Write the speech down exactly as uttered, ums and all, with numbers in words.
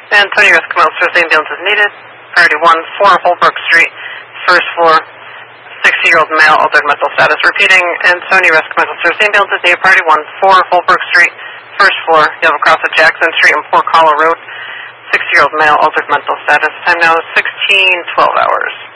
Antonio Esquivel, Source ambulance is needed. Priority one, four Holbrook Street, first floor, sixty-year-old male, altered mental status. Repeating, Antonio Esquivel, Source ambulance is needed. Priority one, four Holbrook Street, first floor, you have across at Jackson Street and Port Hollow Road, sixty-year-old male, altered mental status. Time now is sixteen twelve hours.